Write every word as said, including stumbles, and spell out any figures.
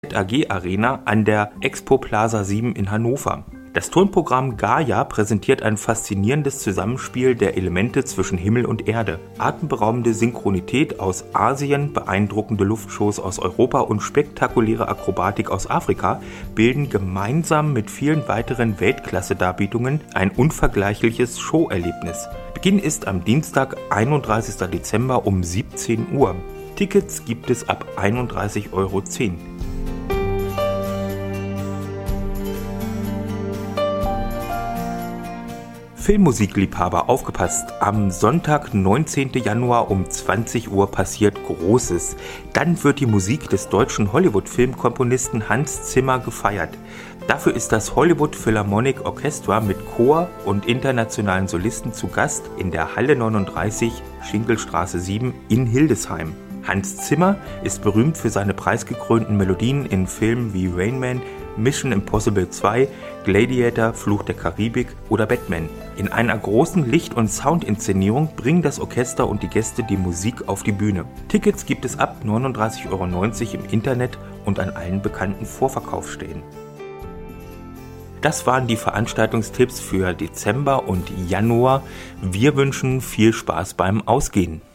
A G Arena an der Expo Plaza sieben in Hannover. Das Turnprogramm Gaia präsentiert ein faszinierendes Zusammenspiel der Elemente zwischen Himmel und Erde. Atemberaubende Synchronität aus Asien, beeindruckende Luftshows aus Europa und spektakuläre Akrobatik aus Afrika bilden gemeinsam mit vielen weiteren Weltklasse-Darbietungen ein unvergleichliches Showerlebnis. Beginn ist am Dienstag, einunddreißigsten Dezember um siebzehn Uhr. Tickets gibt es ab einunddreißig Euro zehn. Filmmusikliebhaber, aufgepasst! Am Sonntag, neunzehnten Januar um zwanzig Uhr passiert Großes. Dann wird die Musik des deutschen Hollywood-Filmkomponisten Hans Zimmer gefeiert. Dafür ist das Hollywood Philharmonic Orchestra mit Chor und internationalen Solisten zu Gast in der Halle neununddreißig, Schinkelstraße sieben in Hildesheim. Hans Zimmer ist berühmt für seine preisgekrönten Melodien in Filmen wie Rain Man, Mission Impossible zwei, Gladiator, Fluch der Karibik oder Batman. In einer großen Licht- und Soundinszenierung bringen das Orchester und die Gäste die Musik auf die Bühne. Tickets gibt es ab neununddreißig Euro neunzig im Internet und an allen bekannten Vorverkaufsstellen. Das waren die Veranstaltungstipps für Dezember und Januar. Wir wünschen viel Spaß beim Ausgehen.